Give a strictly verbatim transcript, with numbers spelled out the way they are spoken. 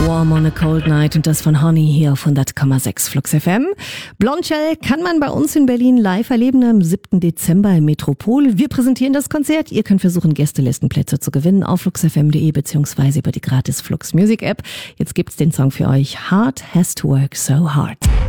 Warm on a Cold Night und das von Honey hier auf hundert Komma sechs Flux F M. Blondshell kann man bei uns in Berlin live erleben am siebten Dezember im Metropol. Wir präsentieren das Konzert. Ihr könnt versuchen, Gästelistenplätze zu gewinnen auf flux f m punkt d e beziehungsweise über die gratis Flux Music App. Jetzt gibt's den Song für euch. Heart Has to Work So Hard.